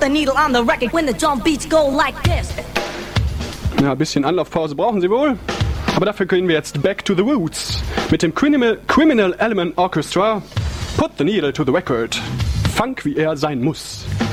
the needle on the record when the drum beats go like this. Ja, ein bisschen Anlaufpause brauchen Sie wohl. Aber dafür gehen wir jetzt back to the roots. Mit dem Criminal Element Orchestra. Put the needle to the record. Funk, wie er sein muss.